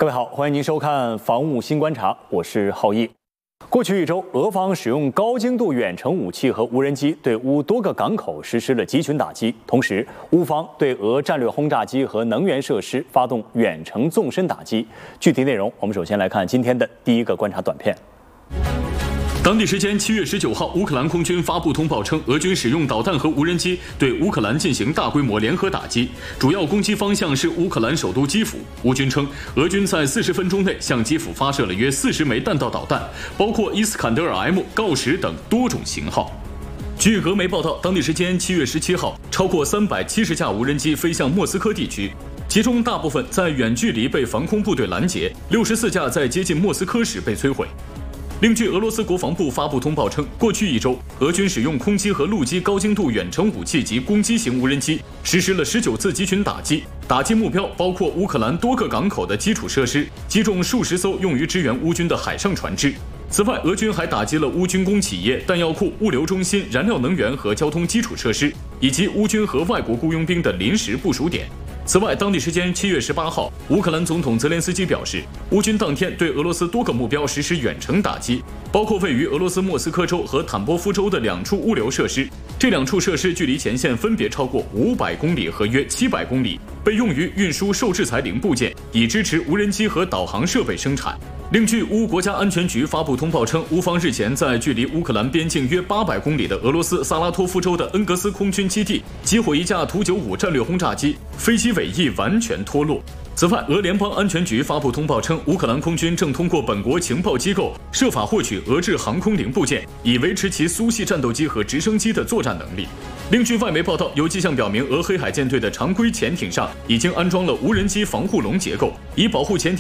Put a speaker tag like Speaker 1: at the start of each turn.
Speaker 1: 各位好，欢迎您收看《防务新观察》，我是浩毅。过去一周，俄方使用高精度远程武器和无人机对乌多个港口实施了集群打击，同时乌方对俄战略轰炸机和能源设施发动远程纵深打击。具体内容，我们首先来看今天的第一个观察短片。
Speaker 2: 当地时间7月19号，乌克兰空军发布通报称，俄军使用导弹和无人机对乌克兰进行大规模联合打击，主要攻击方向是乌克兰首都基辅。乌军称，俄军在40分钟内向基辅发射了约40枚弹道导弹，包括伊斯坎德尔 M、锆石等多种型号。据俄媒报道，当地时间7月17号，超过370架无人机飞向莫斯科地区，其中大部分在远距离被防空部队拦截，64架在接近莫斯科时被摧毁。另据俄罗斯国防部发布通报称，过去一周，俄军使用空机和陆基高精度远程武器及攻击型无人机实施了19次集群打击，打击目标包括乌克兰多个港口的基础设施，击中数十艘用于支援乌军的海上船只。此外，俄军还打击了乌军工企业、弹药库、物流中心、燃料能源和交通基础设施，以及乌军和外国雇佣兵的临时部署点。此外，当地时间7月18号，乌克兰总统泽连斯基表示，乌军当天对俄罗斯多个目标实施远程打击，包括位于俄罗斯莫斯科州和坦波夫州的2处物流设施。这2处设施距离前线分别超过500公里和约700公里，被用于运输受制裁零部件，以支持无人机和导航设备生产。另据乌国家安全局发布通报称，乌方日前在距离乌克兰边境约800公里的俄罗斯萨拉托夫州的恩格斯空军基地击毁一架图95战略轰炸机，飞机尾翼完全脱落。此外，俄联邦安全局发布通报称，乌克兰空军正通过本国情报机构设法获取俄制航空零部件，以维持其苏系战斗机和直升机的作战能力。另据外媒报道，有迹象表明，俄黑海舰队的常规潜艇上已经安装了无人机防护笼结构，以保护潜艇